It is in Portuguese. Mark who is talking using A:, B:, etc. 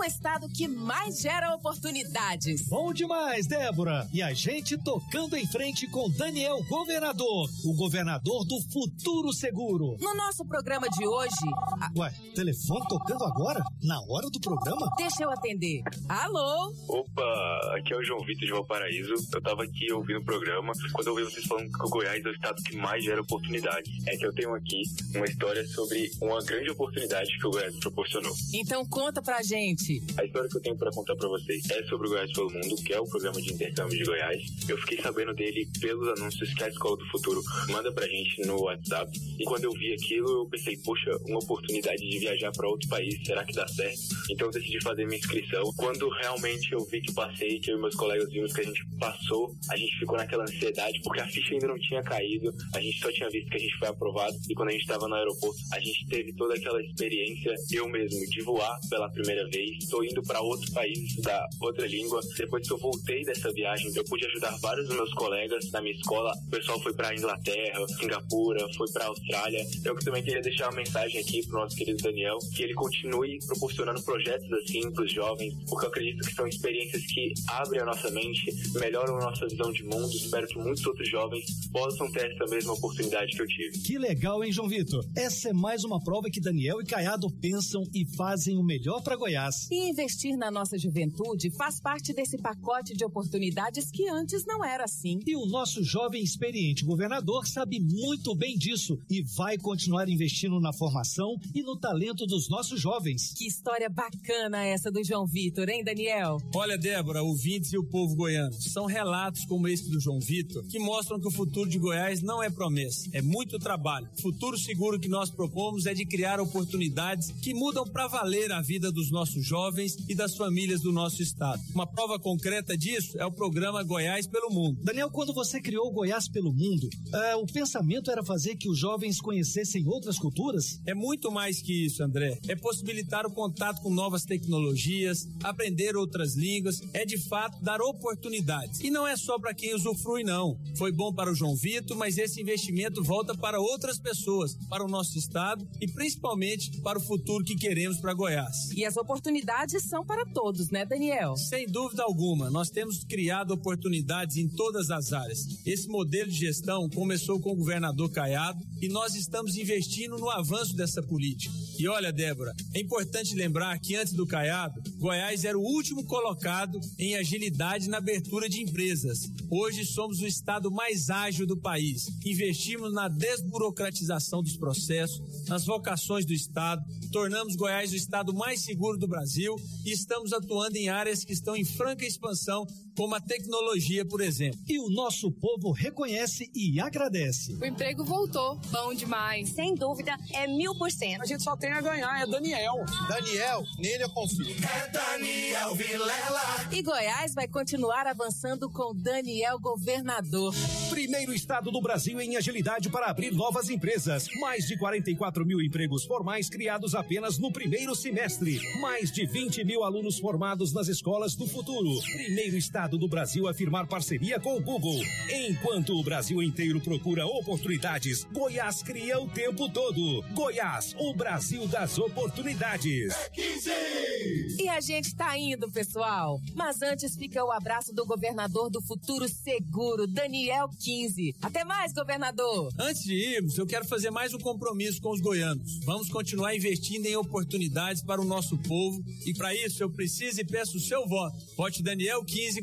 A: estado que mais gera oportunidades.
B: Bom demais, Débora. E a gente tocando em frente com Daniel Governador, o governador do Futuro Seguro.
A: No nosso programa de hoje...
B: Ué, telefone tocando agora? Na hora do programa?
A: Deixa eu atender. Alô?
C: Opa, aqui é o João Vitor de Valparaíso. Eu tava aqui ouvindo o programa quando eu ouvi vocês falando que o Goiás é o estado que mais gera oportunidades. É que eu tenho aqui uma história sobre uma grande oportunidade que o Goiás proporcionou.
A: Então conta pra gente.
C: A história que eu tenho pra contar pra vocês é sobre o Goiás pelo Mundo, que é o programa de intercâmbio de Goiás. Eu fiquei sabendo dele pelos anúncios que a Escola do Futuro manda pra gente no WhatsApp. E quando eu vi aquilo, eu pensei, poxa, uma oportunidade de viajar pra outro país, será que dá certo? Então eu decidi fazer minha inscrição. Quando realmente eu vi que passei, que eu e meus colegas vimos que a gente passou, a gente ficou naquela ansiedade, porque a ficha ainda não tinha caído, a gente só tinha visto que a gente foi aprovado, e quando a gente estava no aeroporto, a gente teve toda aquela experiência, eu mesmo, de voar pela primeira vez, estou indo para outro país, estudar outra língua. Depois que eu voltei dessa viagem, eu pude ajudar vários dos meus colegas na minha escola. O pessoal foi para Inglaterra, Singapura, foi para Austrália. Eu também queria deixar uma mensagem aqui pro nosso querido Daniel, que ele continue proporcionando projetos assim para os jovens, porque eu acredito que são experiências que abrem a nossa mente, melhoram a nossa visão de mundo. Espero que muitos outros jovens possam ter essa mesma oportunidade que eu tive.
B: Que legal, hein, João Vitor? Essa é mais uma prova que Daniel e Caiado pensam e fazem o melhor para Goiás.
A: E investir na nossa juventude faz parte desse pacote de oportunidades que antes não era assim.
B: E o nosso jovem experiente governador sabe muito bem disso e vai continuar investindo na formação e no talento dos nossos jovens.
A: Que história bacana essa do João Vitor, hein, Daniel?
D: Olha, Débora, ouvintes e o povo goiano, são relatos como esse do João Vitor que mostram que o futuro de Goiás não é promessa, é muito trabalho. O futuro seguro que nós propomos é de criar oportunidades que mudam para valer a vida dos nossos jovens e das famílias do nosso estado. Uma prova concreta disso é o programa Goiás pelo Mundo.
B: Daniel, quando você criou o Goiás pelo Mundo, o pensamento era fazer que os jovens conhecessem outras culturas?
D: É muito mais que isso, André. É possibilitar o contato com novas tecnologias, aprender outras línguas, é de fato dar oportunidades. E não é só para quem usufrui, não. Foi bom para o João Vitor, mas esse investimento volta para outras pessoas, para o nosso estado e principalmente para o futuro que queremos para Goiás.
A: E as oportunidades são para todos, né, Daniel?
D: Sem dúvida alguma, nós temos criado oportunidades em todas as áreas. Esse modelo de gestão começou com o governador Caiado e nós estamos investindo no avanço dessa política. E olha, Débora, é importante lembrar que antes do Caiado, Goiás era o último colocado em agilidade na abertura de empresas. Hoje somos o estado mais ágil do país. Investimos na desburocratização dos processos, nas vocações do estado, tornamos Goiás o estado mais seguro do Brasil e estamos atuando em áreas que estão em franca expansão, como a tecnologia, por exemplo.
B: E o nosso povo reconhece e agradece.
E: O emprego voltou, bom demais.
F: Sem dúvida, é 1000%.
G: A gente só tem a ganhar, é Daniel.
H: Daniel, nele eu confio.
I: É Daniel Vilela.
A: E Goiás vai continuar avançando com Daniel Governador.
J: Primeiro estado do Brasil em agilidade para abrir novas empresas. Mais de 44 mil empregos formais criados apenas no primeiro semestre. Mais de 20 mil alunos formados nas escolas do futuro. Primeiro estado do Brasil a firmar parceria com o Google. Enquanto o Brasil inteiro procura oportunidades, Goiás cria o tempo todo. Goiás, o Brasil das oportunidades.
I: 15.
A: E a gente tá indo, pessoal. Mas antes fica o abraço do governador do Futuro Seguro, Daniel 15. Até mais, governador.
D: Antes de irmos, eu quero fazer mais um compromisso com os goianos. Vamos continuar investindo em oportunidades para o nosso povo e para isso eu preciso e peço o seu voto. Vote Daniel 15